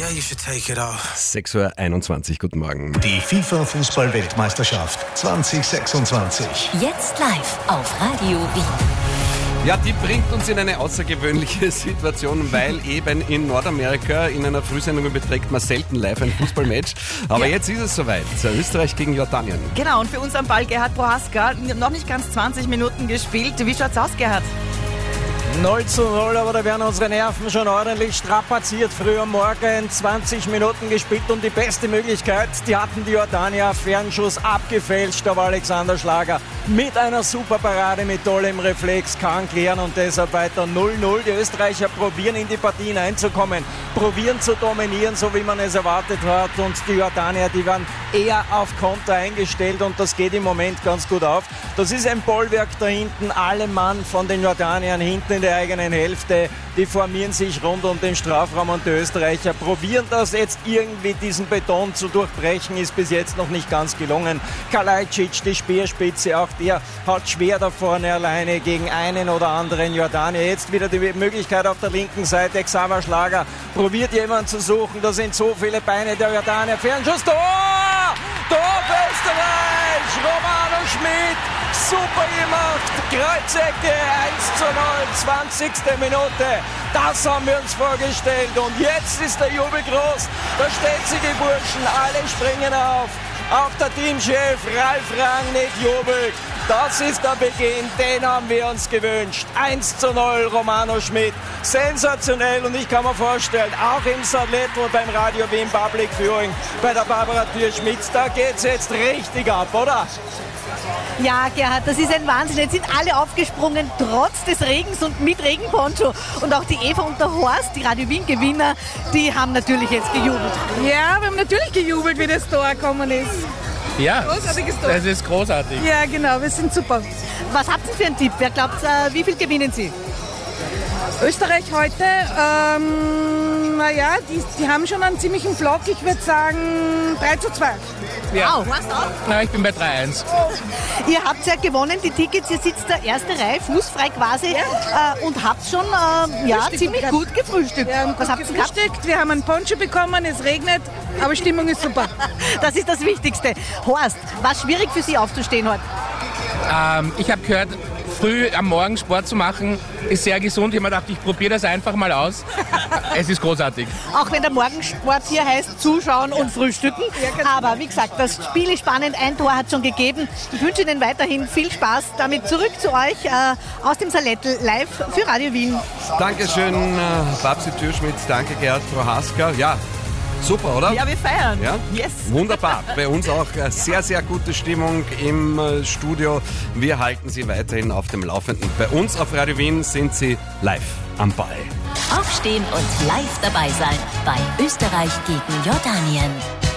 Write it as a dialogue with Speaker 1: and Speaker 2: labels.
Speaker 1: you should take it off.
Speaker 2: 6:21 Uhr, guten Morgen.
Speaker 3: Die FIFA-Fußball-Weltmeisterschaft 2026.
Speaker 4: Jetzt live auf Radio Wien.
Speaker 2: Ja, die bringt uns in eine außergewöhnliche Situation, weil eben in Nordamerika in einer Frühsendung überträgt man selten live ein Fußballmatch. Aber jetzt ist es soweit. Österreich gegen Jordanien.
Speaker 5: Genau, und für uns am Ball Gerhard Prohaska. Noch nicht ganz 20 Minuten gespielt. Wie schaut's aus, Gerhard?
Speaker 6: 0:0, aber da werden unsere Nerven schon ordentlich strapaziert. Früh am Morgen 20 Minuten gespielt und die beste Möglichkeit, die hatten die Jordanier. Fernschuss abgefälscht, aber Alexander Schlager mit einer super Parade, mit tollem Reflex kann klären und deshalb weiter 0:0. Die Österreicher probieren in die Partien einzukommen, probieren zu dominieren, so wie man es erwartet hat, und die Jordanier, die werden eher auf Konter eingestellt und das geht im Moment ganz gut auf. Das ist ein Bollwerk da hinten, alle Mann von den Jordaniern hinten in der eigenen Hälfte, die formieren sich rund um den Strafraum und die Österreicher probieren das jetzt irgendwie, diesen Beton zu durchbrechen, ist bis jetzt noch nicht ganz gelungen. Kalajdzic, die Speerspitze, auch der hat schwer da vorne alleine gegen einen oder anderen Jordanier. Jetzt wieder die Möglichkeit auf der linken Seite, Xaver Schlager probiert jemanden zu suchen, da sind so viele Beine der Jordanier. Fernschuss, Tor! Tor für Österreich! Romano Schmidt, super gemacht, Kreuzecke, 1:0, 20. Minute, das haben wir uns vorgestellt und jetzt ist der Jubel groß, da stellen sich die Burschen, alle springen auf, auch der Teamchef Ralf Rangnick jubelt, das ist der Beginn, den haben wir uns gewünscht, 1:0 Romano Schmidt, sensationell, und ich kann mir vorstellen, auch im Sadletto beim Radio Wien Public Viewing, bei der Barbara Thür-Schmitz, da geht's jetzt richtig ab, oder?
Speaker 7: Ja, Gerhard, das ist ein Wahnsinn. Jetzt sind alle aufgesprungen, trotz des Regens und mit Regenponcho. Und auch die Eva und der Horst, die Radio Wien-Gewinner, die haben natürlich jetzt gejubelt.
Speaker 5: Ja, wir haben natürlich gejubelt, wie das Tor gekommen ist.
Speaker 8: Ja,
Speaker 5: Großartiges Tor.
Speaker 8: das ist großartig.
Speaker 5: Ja, genau, wir sind super.
Speaker 7: Was habt ihr für einen Tipp? Wer glaubt, wie viel gewinnen sie?
Speaker 5: Österreich heute, naja, die haben schon einen ziemlichen Block. Ich würde sagen 3:2.
Speaker 8: Ja.
Speaker 7: Wow, Horst auch?
Speaker 8: Na, ich bin bei 3:1.
Speaker 7: Ihr habt ja gewonnen, die Tickets, ihr sitzt da erste Reihe, fußfrei quasi, und habt schon ziemlich gut gefrühstückt.
Speaker 5: Wir haben
Speaker 7: Was habt ihr gehabt?
Speaker 5: gefrühstückt, wir haben einen Poncho bekommen, es regnet, aber Stimmung ist super.
Speaker 7: Das ist das Wichtigste. Horst, war es schwierig für Sie aufzustehen heute?
Speaker 8: Ich habe gehört, früh am Morgen Sport zu machen, ist sehr gesund. Ich habe mir gedacht, ich probiere das einfach mal aus. Es ist großartig.
Speaker 7: Auch wenn der Morgensport hier heißt, zuschauen und frühstücken. Aber wie gesagt, das Spiel ist spannend. Ein Tor hat schon gegeben. Ich wünsche Ihnen weiterhin viel Spaß. Damit zurück zu euch aus dem Salettl live für Radio Wien.
Speaker 2: Dankeschön, Babsi Thür-Schmitz, danke Gerhard Prohaska. Ja, super, oder?
Speaker 5: Ja, wir feiern.
Speaker 2: Ja?
Speaker 5: Yes.
Speaker 2: Wunderbar. Bei uns auch sehr, sehr gute Stimmung im Studio. Wir halten Sie weiterhin auf dem Laufenden. Bei uns auf Radio Wien sind Sie live am Ball.
Speaker 4: Aufstehen und live dabei sein bei Österreich gegen Jordanien.